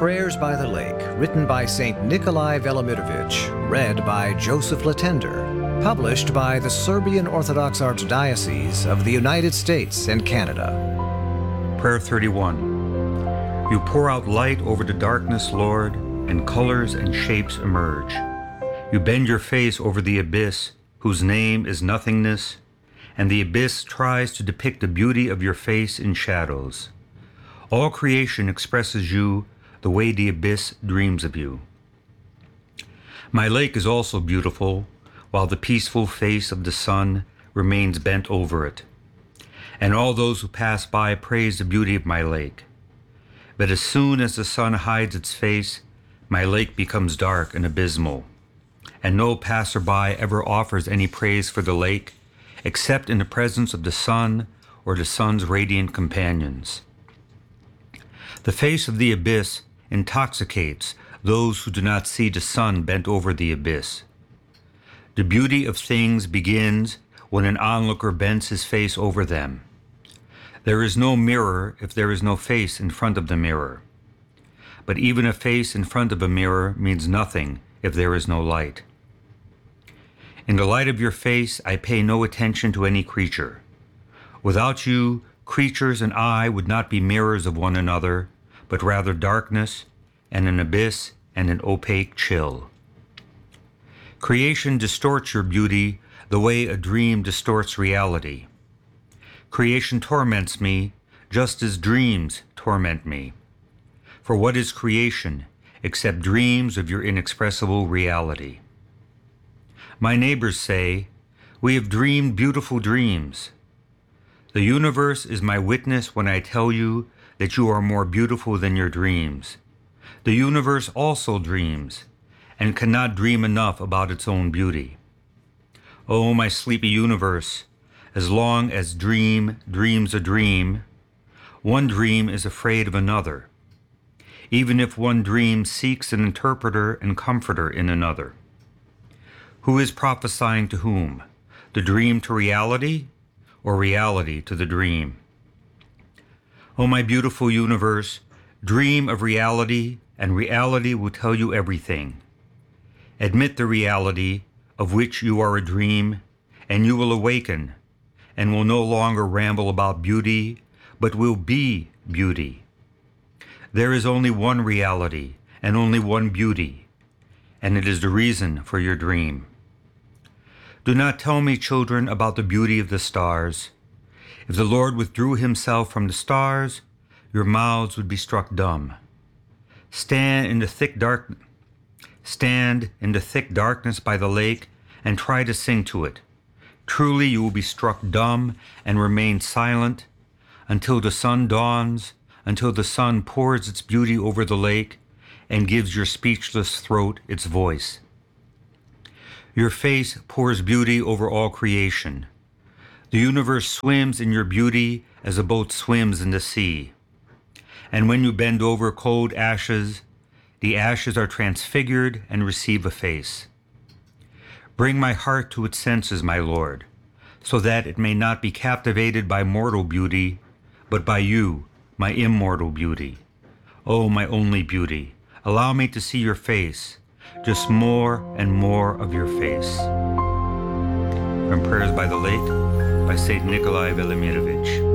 Prayers by the Lake, written by St. Nikolai Velimirovich, read by Joseph Latender, published by the Serbian Orthodox Archdiocese of the United States and Canada. Prayer 31. You pour out light over the darkness, Lord, and colors and shapes emerge. You bend your face over the abyss, whose name is nothingness, and the abyss tries to depict the beauty of your face in shadows. All creation expresses you the way the abyss dreams of you. My lake is also beautiful, while the peaceful face of the sun remains bent over it. And all those who pass by praise the beauty of my lake. But as soon as the sun hides its face, my lake becomes dark and abysmal, and no passerby ever offers any praise for the lake, except in the presence of the sun or the sun's radiant companions. The face of the abyss intoxicates those who do not see the sun bent over the abyss. The beauty of things begins when an onlooker bends his face over them. There is no mirror if there is no face in front of the mirror. But even a face in front of a mirror means nothing if there is no light. In the light of your face, I pay no attention to any creature. Without you, creatures and I would not be mirrors of one another, but rather darkness and an abyss and an opaque chill. Creation distorts your beauty the way a dream distorts reality. Creation torments me just as dreams torment me. For what is creation except dreams of your inexpressible reality? My neighbors say, "We have dreamed beautiful dreams." The universe is my witness when I tell you that you are more beautiful than your dreams. The universe also dreams, and cannot dream enough about its own beauty. Oh, my sleepy universe, as long as dream dreams a dream, one dream is afraid of another, even if one dream seeks an interpreter and comforter in another. Who is prophesying to whom? The dream to reality, or reality to the dream? Oh, my beautiful universe, dream of reality, and reality will tell you everything. Admit the reality of which you are a dream, and you will awaken, and will no longer ramble about beauty, but will be beauty. There is only one reality, and only one beauty, and it is the reason for your dream. Do not tell me, children, about the beauty of the stars. If the Lord withdrew himself from the stars, your mouths would be struck dumb. Stand in the thick darkness by the lake and try to sing to it. Truly you will be struck dumb and remain silent until the sun dawns, until the sun pours its beauty over the lake and gives your speechless throat its voice. Your face pours beauty over all creation. The universe swims in your beauty as a boat swims in the sea. And when you bend over cold ashes, the ashes are transfigured and receive a face. Bring my heart to its senses, my Lord, so that it may not be captivated by mortal beauty, but by you, my immortal beauty. Oh, my only beauty, allow me to see your face, just more and more of your face. From Prayers by the Lake, by St. Nikolai Velimirovich.